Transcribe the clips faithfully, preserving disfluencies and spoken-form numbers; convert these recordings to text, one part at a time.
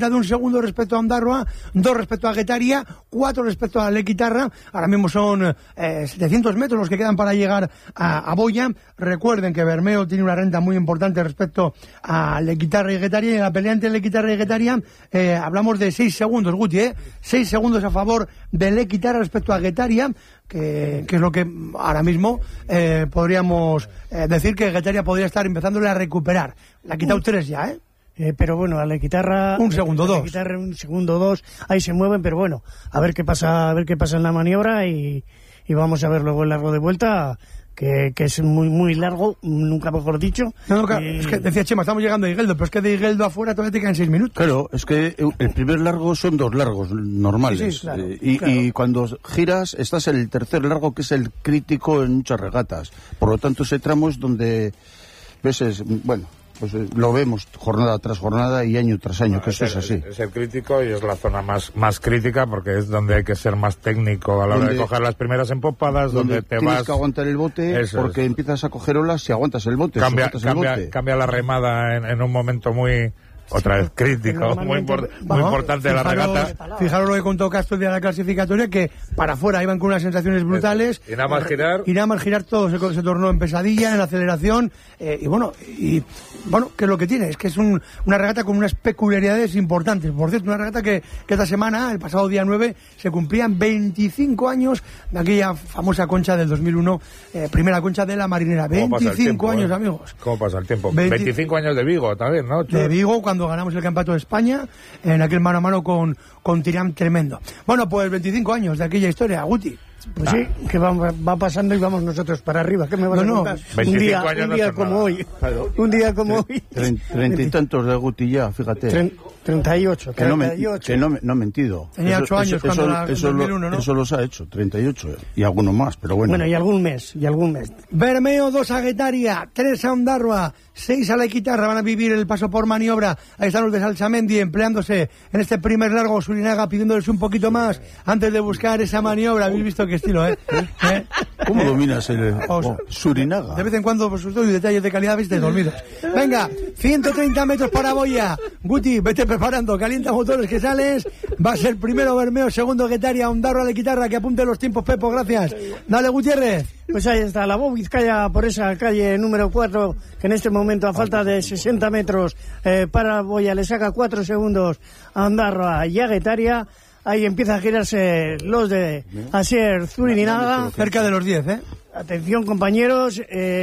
ventaja de un segundo respecto a Ondarroa, dos respecto a Guetaria, cuatro respecto a Lequitarra. Ahora mismo son eh, setecientos metros los que quedan para llegar a, a Boya. Recuerden que Bermeo tiene una renta muy importante respecto a Lequitarra y Guetaria, y en la pelea entre Lequitarra y Guetaria eh, hablamos de seis segundos, Guti, ¿eh? seis segundos a favor de Lequitarra respecto a Guetaria, que, que es lo que ahora mismo eh, podríamos eh, decir que Guetaria podría estar empezándole a recuperar. Le ha quitado uh. tres ya, ¿eh? Eh, pero bueno, a la guitarra un segundo dos, guitarra un segundo dos, ahí se mueven, pero bueno, a ver qué pasa, a ver qué pasa en la maniobra y, y vamos a ver luego el largo de vuelta, que, que es muy muy largo, nunca mejor dicho. No, no, eh, es que decía Chema, estamos llegando a Higueldo, pero es que de Higueldo afuera todavía te quedan seis minutos. Claro, es que el primer largo son dos largos normales, sí, sí, claro, eh, y, claro. y cuando giras estás en el tercer largo, que es el crítico en muchas regatas. Por lo tanto, ese tramo es donde ves, es, bueno, pues lo vemos jornada tras jornada y año tras año, no, que eso es, el, es así. Es el crítico y es la zona más, más crítica, porque es donde hay que ser más técnico a la hora de coger las primeras empopadas, donde, donde te tienes vas... que aguantar el bote, eso porque es. Empiezas a coger olas si aguantas el bote. Cambia, si cambia, el bote. cambia la remada en, en un momento muy... Otra vez crítico, muy, import, muy no, importante de la regata. Fijaros lo que contó Castro de la clasificatoria, que para afuera iban con unas sensaciones brutales. Y nada más girar. Y nada más girar todo se, se tornó en pesadilla, en aceleración. Eh, y bueno, y bueno, ¿qué es lo que tiene? Es que es un, una regata con unas peculiaridades importantes. Por cierto, una regata que, que esta semana, el pasado día nueve, se cumplían veinticinco años de aquella famosa concha del dos mil uno, eh, primera concha de la Marinera. veinticinco tiempo, años, eh? amigos. ¿Cómo pasa el tiempo? veinte... veinticinco años de Vigo también, ¿no? De Vigo, cuando ganamos el campeonato de España, en aquel mano a mano con, con Tirán tremendo. Bueno, pues veinticinco años de aquella historia, Guti. Pues ah. sí, que va, va pasando y vamos nosotros para arriba. ¿Qué me vas no, a contar? No, un día, años un día no como nada. hoy. Claro. Un día como hoy. Treinta y tantos de Guti ya, fíjate. treinta y ocho, que no, treinta y ocho. Que no, no he mentido. Tenía ocho años eso, cuando eso, la, eso, dos mil uno, lo, ¿no? Eso los ha hecho, treinta y ocho, y alguno más, pero bueno. Bueno, y algún mes, y algún mes. Bermeo, dos a Guetaria, tres a Ondarroa, seis a Lequitarra. Van a vivir el paso por maniobra. Ahí están los de Salsamendi empleándose en este primer largo. Surinaga pidiéndoles un poquito más antes de buscar esa maniobra. Habéis visto qué estilo, ¿eh? ¿Eh? ¿Cómo ¿Eh? dominas el oh, Surinaga? De vez en cuando pues os doy detalles de calidad, viste, dormidos. Venga, ciento treinta metros para Boya. Guti, vete preparando, calienta motores que sales. Va a ser primero Bermeo, segundo Guetaria, Ondarroa, Lequitarra. Que apunte los tiempos, Pepo, gracias. Dale, Gutiérrez. Pues ahí está, la Bob Vizcaya por esa calle número cuatro, que en este momento a falta de sesenta metros eh, para Boya le saca cuatro segundos a Ondarroa y a Guetaria. Ahí empieza a girarse los de Asier Zurinaga. Cerca de los diez, ¿eh? Atención, compañeros.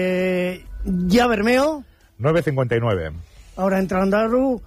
Eh, ya Bermeo. nueve cincuenta y nueve. Ahora entra Ondarru.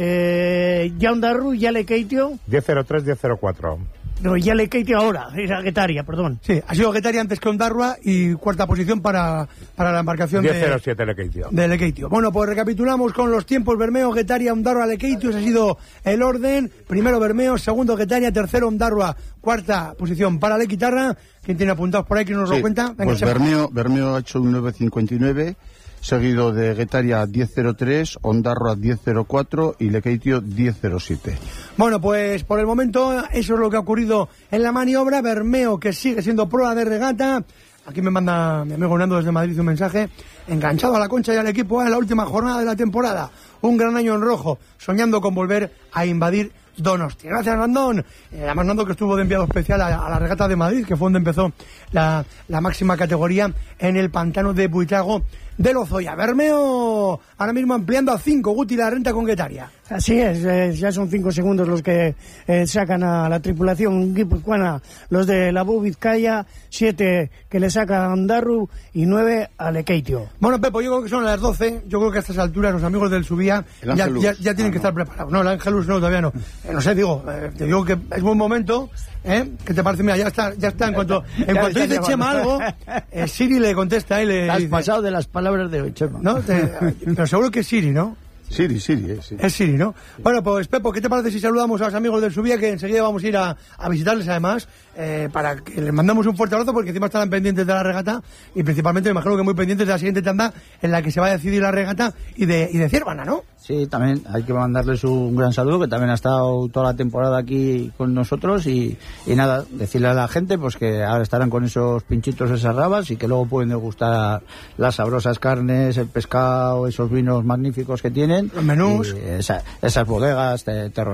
Eh, ya Ondarru, ya Lekeitio. diez cero tres, diez cero cuatro. No, ya Lekeitio ahora. Era Guetaria, perdón. Sí, ha sido Guetaria antes que Ondarroa y cuarta posición para, para la embarcación diez cero siete de Lekeitio. de Lekeitio. Bueno, pues recapitulamos con los tiempos. Bermeo, Guetaria, Ondarroa, Lekeitio. Ese ha sido el orden. Primero Bermeo, segundo Guetaria, tercero Ondarroa, cuarta posición para Lequitarra. ¿Quién tiene apuntados por ahí que nos sí, lo cuenta? Venga, pues Bermeo, Bermeo ha hecho un nueve cincuenta y nueve, seguido de Guetaria diez cero tres, Ondarroa diez cero cuatro y Lekeitio diez cero siete. Bueno, pues por el momento eso es lo que ha ocurrido en la maniobra. Bermeo, que sigue siendo prueba de regata. Aquí me manda mi amigo Nando desde Madrid un mensaje. Enganchado a la concha y al equipo en la última jornada de la temporada. Un gran año en rojo, soñando con volver a invadir Donosti. Gracias, Randón. Eh, además, Nando, que estuvo de enviado especial a, a la regata de Madrid, que fue donde empezó la, la máxima categoría en el pantano de Buitrago de Lozoya. Bermeo ahora mismo ampliando a cinco, Guti, la renta con Guetaria. Así es, eh, ya son cinco segundos los que eh, sacan a la tripulación guipuzcoana, los de la Bu Vizcaya, siete que le sacan a Ondarru y nueve a Lekeitio. Bueno, Pepo, yo creo que son las doce. Yo creo que a estas alturas los amigos del Subía ya, ya, ya tienen ah, que estar no. preparados. No, el Ángelus no, todavía no. Eh, no sé, digo, eh, te digo que es buen momento. ¿Eh? ¿Qué te parece? Mira, ya está, ya está. En cuanto, en cuanto dice Chema algo, eh, Siri le contesta y le Has dice, pasado de las palabras de hoy, Chema. ¿No? Te, pero seguro que es Siri, ¿no? Siri, Siri, eh, Siri. Es Siri, ¿no? Bueno, pues Pepo, ¿qué te parece si saludamos a los amigos del Subía, que enseguida vamos a ir a, a visitarles además, eh, para que les mandamos un fuerte abrazo, porque encima estarán pendientes de la regata y principalmente me imagino que muy pendientes de la siguiente tanda en la que se va a decidir la regata y de, y de Ciervana, ¿no? Sí, también hay que mandarles un gran saludo, que también ha estado toda la temporada aquí con nosotros y, y nada, decirle a la gente pues que ahora estarán con esos pinchitos, esas rabas y que luego pueden degustar las sabrosas carnes, el pescado, esos vinos magníficos que tienen. Los menús. Y esa, esas bodegas terroristas.